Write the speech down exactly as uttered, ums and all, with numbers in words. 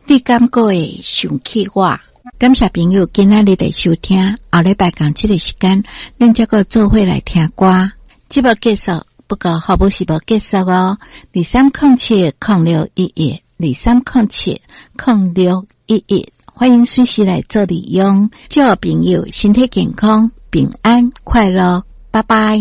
你敢过会想起我？感谢朋友今仔日的收听，后礼拜同这个时间，咱再个做伙来听歌。节目结束，不过好不是无结束哦。二三空七空六一一，二三空七空六一一，欢迎随时来做利用。祝朋友身体健康、平安、快乐，拜拜。